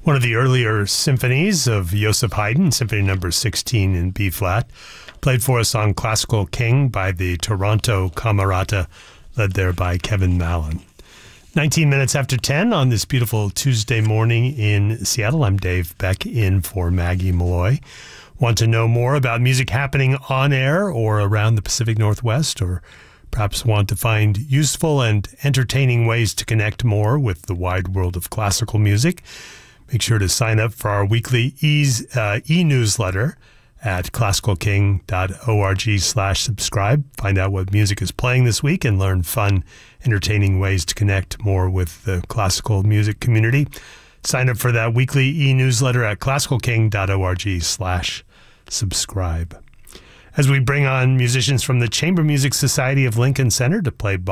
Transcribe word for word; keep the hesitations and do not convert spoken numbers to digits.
One of the earlier symphonies of Joseph Haydn, Symphony Number sixteen in B-flat, played for us on Classical King by the Toronto Camerata, led there by Kevin Mallon. nineteen minutes after ten on this beautiful Tuesday morning in Seattle. I'm Dave Beck in for Maggie Malloy. Want to know more about music happening on air or around the Pacific Northwest, or perhaps want to find useful and entertaining ways to connect more with the wide world of classical music? Make sure to sign up for our weekly E's, uh, e-newsletter at classicalking.org slash subscribe. Find out what music is playing this week and learn fun, entertaining ways to connect more with the classical music community. Sign up for that weekly e-newsletter at classicalking.org slash subscribe. As we bring on musicians from the Chamber Music Society of Lincoln Center to play